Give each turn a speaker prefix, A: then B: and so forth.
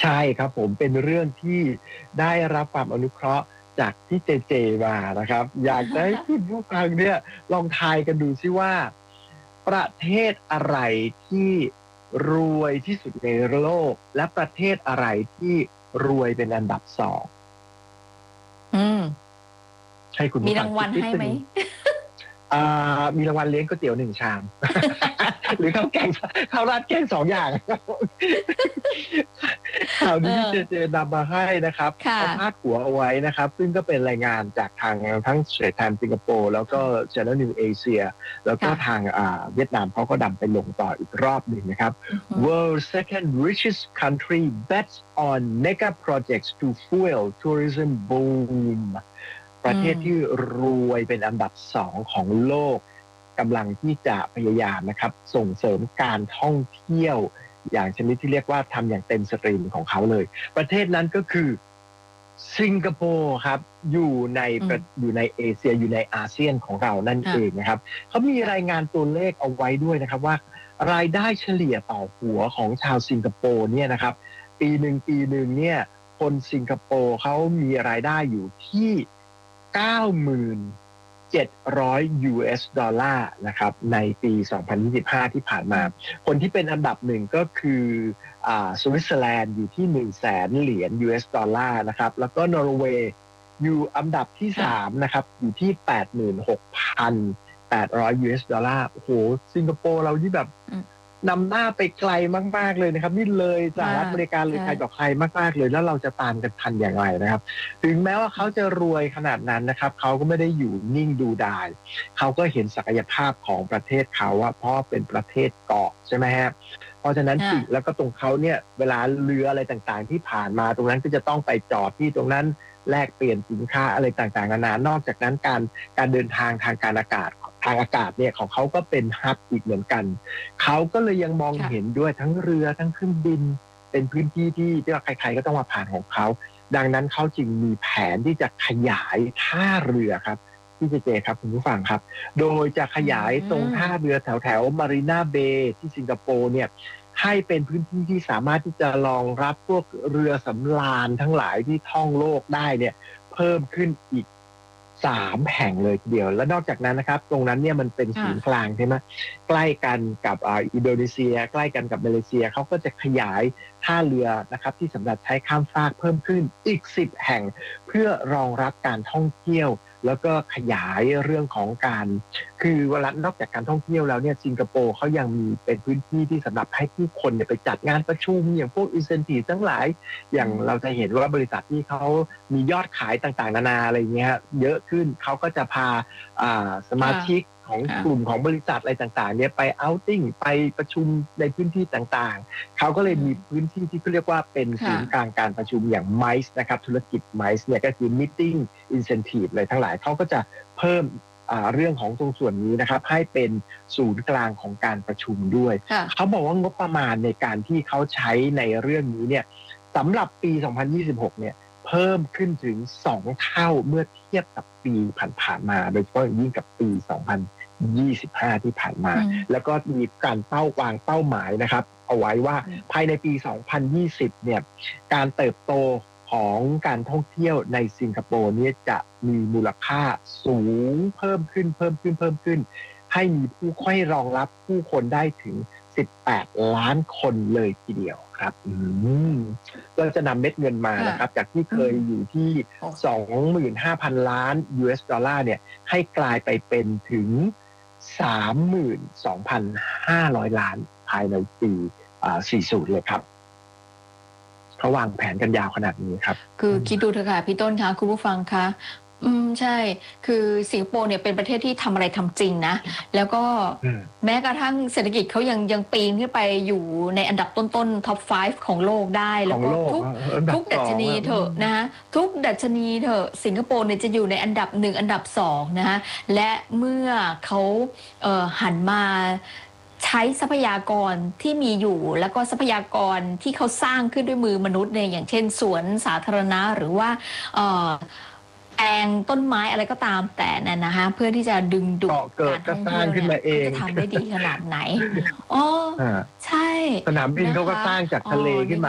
A: ช่ครับผมเป็นเรื่องที่ได้รับความอนุเคราะห์จากพี่เจเจมานะครับอยากจะให้คุณผู้ฟังเนี่ยลองทายกันดูซิว่าประเทศอะไรที่รวยที่สุดในโลกและประเทศอะไรที่รวยเป็นอันดับสอง
B: อืม
A: ให้คุณ
B: มี
A: ผู้ฟัง
B: รางวัลให้ไหม
A: คิดนิดนึง มีรางวัลเลี้ยงก๋วยเตี๋ยว1 ชาม หรือข้าวราดแกง2 อย่างข่าวนี้ที่เจนำมาให้นะครับ
B: ค่ะ
A: เอาพาดหัวเอาไว้นะครับซึ่งก็เป็นรายงานจากทางทั้ง Straits Times สิงคโปร์แล้วก็ Channel News Asia แล้วก็
B: ค่ะ
A: ทางเวียดนามเขาก็ดำไปลงต่ออีกรอบหนึ่งนะครับ World second richest country bets on mega projects to fuel tourism boom ประเทศที่รวยเป็นอันดับ2ของโลกกำลังที่จะพยายามนะครับส่งเสริมการท่องเที่ยวอย่างชนิดที่เรียกว่าทำอย่างเต็มสตรีมของเขาเลยประเทศนั้นก็คือสิงคโปร์ครับอยู่ในเอเชียอยู่ในอาเซียนของเรานั่นเองนะครับเขามีรายงานตัวเลขเอาไว้ด้วยนะครับว่ารายได้เฉลี่ยต่อหัวของชาวสิงคโปร์เนี่ยนะครับปีหนึ่งเนี่ยคนสิงคโปร์เขามีรายได้อยู่ที่9,700 US ดอลลาร์นะครับในปี2025ที่ผ่านมาคนที่เป็นอันดับหนึ่งก็คือสวิตเซอร์แลนด์อยู่ที่100,000 เหรียญ US ดอลลาร์นะครับแล้วก็นอร์เวย์อยู่อันดับที่3นะครับอยู่ที่ 86,800 US ดอลลาร์โอ้โหสิงคโปร์เราที่แบบนำหน้าไปไกลมากๆเลยนะครับนี่เลยสหรัฐอเมริกาเลยใครต่อใครมากๆเลยแล้วเราจะตามกันทันอย่างไรนะครับถึงแม้ว่าเขาจะรวยขนาดนั้นนะครับเขาก็ไม่ได้อยู่นิ่งดูดายเขาก็เห็นศักยภาพของประเทศเขาว่าเพราะเป็นประเทศเกาะใช่ไหมฮะเพราะฉะนั้นสิ่งแล้วก็ตรงเขาเนี่ยเวลาเรืออะไรต่างๆที่ผ่านมาตรงนั้นก็จะต้องไปจอดที่ตรงนั้นแลกเปลี่ยนสินค้าอะไรต่างๆนานอกจากนั้นการเดินทางทางอากาศเนี่ยของเขาก็เป็นฮับอีกเหมือนกันเขาก็เลยยังมองเห็นด้วยทั้งเรือทั้งเครื่องบินเป็นพื้นที่ที่ใครๆก็ต้องมาผ่านของเขาดังนั้นเขาจึงมีแผนที่จะขยายท่าเรือครับพี่เจครับคุณผู้ฟังครับโดยจะขยายตรงท่าเรือแถวมารีนาเบย์ที่สิงคโปร์เนี่ยให้เป็นพื้นที่ที่สามารถที่จะรองรับพวกเรือสำราญทั้งหลายที่ท่องโลกได้เนี่ยเพิ่มขึ้นอีก3 แห่งเลยทีเดียวและนอกจากนั้นนะครับตรงนั้นเนี่ยมันเป็นศูนย์กลางใช่ไหมใกล้กันกับอินโดนีเซียใกล้กันกับมาเลเซียเขาก็จะขยายท่าเรือนะครับที่สำหรับใช้ข้ามฟากเพิ่มขึ้นอีก10 แห่งเพื่อรองรับการท่องเที่ยวแล้วก็ขยายเรื่องของการคือเวลานอกจากการท่องเที่ยวแล้วเนี่ยสิงคโปร์เขายังมีเป็นพื้นที่ที่สำหรับให้ผู้คนเนี่ยไปจัดงานประชุมอย่างพวกอินเซนทีฟทั้งหลายอย่างเราจะเห็นว่าบริษัทที่เขามียอดขายต่างๆนานาอะไรเงี้ยเยอะขึ้นเขาก็จะพาสมาชิกของกลุ่มของบริษัทอะไรต่างๆเนี่ยไปเอาท์ติ้งไปประชุมในพื้นที่ต่างๆเขาก็เลยมีพื้นที่ที่เขาเรียกว่าเป็นศูนย์กลางการประชุมอย่าง MICE นะครับธุรกิจ MICE เนี่ยก็คือ Meeting Incentive อะไรทั้งหลายเขาก็จะเพิ่มเรื่องของตรงส่วนนี้นะครับให้เป็นศูนย์กลางของการประชุมด้วยเขาบอกว่างบประมาณในการที่เขาใช้ในเรื่องนี้เนี่ยสำหรับปี 2026 เนี่ยเพิ่มขึ้นถึง2 เท่าเมื่อเทียบกับปีผ่านๆมาโดยเฉพาะอย่างยิ่งกับปี 2025 ที่ผ่านมาแล้วก็มีการวางเป้าหมายนะครับเอาไว้ว่าภายในปี 2020 เนี่ยการเติบโตของการท่องเที่ยวในสิงคโปร์เนี่ยจะมีมูลค่าสูงเพิ่มขึ้นให้มีผู้ค่อยรองรับผู้คนได้ถึง18 ล้านคนเลยทีเดียวครับก็จะนำเม็ดเงินมานะครับจากที่เคยอยู่ที่ 25,000 ล้าน US ดอลลาร์เนี่ยให้กลายไปเป็นถึง 32,500 ล้านภายในปี40เลยครับเขาวางแผนกันยาวขนาดนี้ครับ
B: คือคิดดูเถอะค่ะพี่ต้นคะคุณผู้ฟังคะใช่คือสิงคโปร์เนี่ยเป็นประเทศที่ทำอะไรทำจริงนะแล้วก็แม้กระทั่งเศรษฐกิจเขายังปีนขึ้นไปอยู่ในอันดับต้นๆท็อป 5 ของโลกได้แล้วก็ทุกดัชนีเถอะนะฮะทุกดัชนีเถอะสิงคโปร์เนี่ยจะอยู่ในอันดับ1อันดับ2นะฮะและเมื่อเขาหันมาใช้ทรัพยากรที่มีอยู่แล้วก็ทรัพยากรที่เขาสร้างขึ้นด้วยมือมนุษย์เนี่ยอย่างเช่นสวนสาธารณะหรือว่าแปลงต้นไม้อะไรก็ตามแต่นั่นนะคะเพื่อที่จะดึงดูด
A: การท่องเที่ยวเนี่ย
B: จะทำได้ดีขนาดไหนอ๋อใช่
A: สนามบินเขาก็สร้างจากทะเลขึ้นมา